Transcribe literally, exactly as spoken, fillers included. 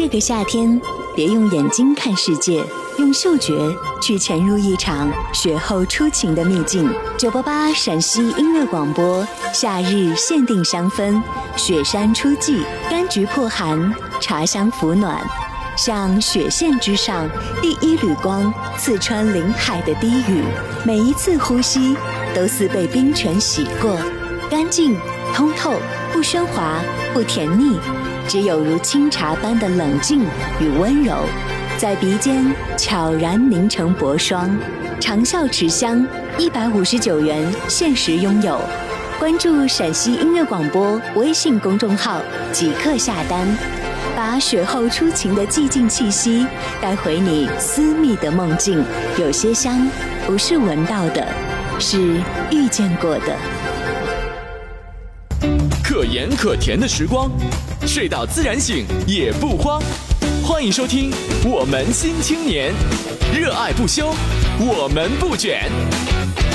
这个夏天，别用眼睛看世界，用嗅觉去潜入一场雪后初晴的秘境。九八八陕西音乐广播，夏日限定香氛，雪山初霁，柑橘破寒，茶香抚暖。像雪线之上第一缕光，刺穿林海的低语，每一次呼吸都似被冰泉洗过，干净通透，不喧哗，不甜腻，只有如清茶般的冷静与温柔，在鼻尖悄然凝成薄霜。长效持香，一百五十九元限时拥有。关注陕西音乐广播微信公众号，即刻下单，把雪后初晴的寂静气息带回你私密的梦境。有些香不是闻到的，是遇见过的。 可盐可甜的时光，睡到自然醒也不慌。欢迎收听《我们新青年》，热爱不休，我们不卷。